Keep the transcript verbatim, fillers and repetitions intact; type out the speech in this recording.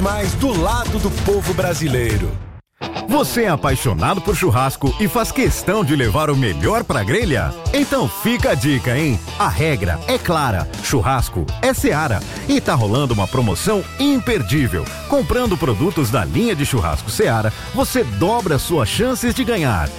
Mais do lado do povo brasileiro. Você é apaixonado por churrasco e faz questão de levar o melhor pra grelha? Então fica a dica, hein? A regra é clara, churrasco é Seara e tá rolando uma promoção imperdível. Comprando produtos da linha de churrasco Seara, você dobra suas chances de ganhar.